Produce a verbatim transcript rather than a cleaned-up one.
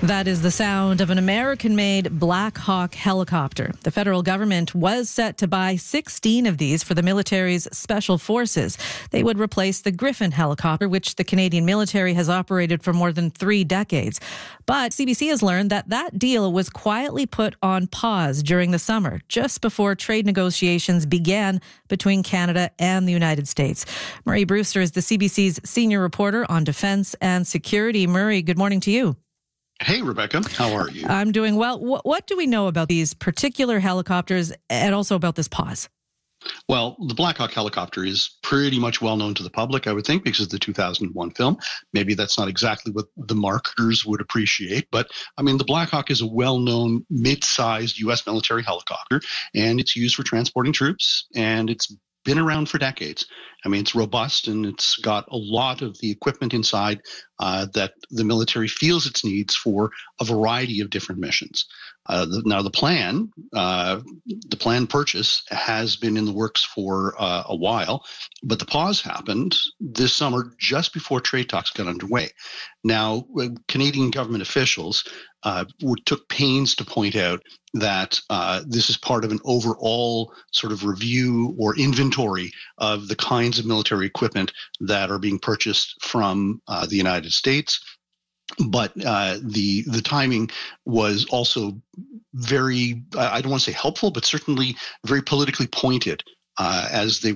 That is the sound of an American-made Black Hawk helicopter. The federal government was set to buy sixteen of these for the military's special forces. They would replace the Griffin helicopter, which the Canadian military has operated for more than three decades. But C B C has learned that that deal was quietly put on pause during the summer, just before trade negotiations began between Canada and the United States. Murray Brewster is the C B C's senior reporter on defense and security. Murray, good morning to you. Hey, Rebecca. How are you? I'm doing well. What, what do we know about these particular helicopters and also about this pause? Well, the Black Hawk helicopter is pretty much well known to the public, I would think, because of the two thousand one film. Maybe that's not exactly what the marketers would appreciate, but I mean, the Black Hawk is a well-known mid-sized U S military helicopter, and it's used for transporting troops, and it's been around for decades. I mean, it's robust and it's got a lot of the equipment inside uh, that the military feels its needs for a variety of different missions. Uh, the, now, the plan, uh, the planned purchase has been in the works for uh, a while, but the pause happened this summer just before trade talks got underway. Now, Canadian government officials uh, took pains to point out that uh, this is part of an overall sort of review or inventory of the kinds of military equipment that are being purchased from uh, the United States. But uh, the the timing was also very, I don't want to say helpful, but certainly very politically pointed uh, as they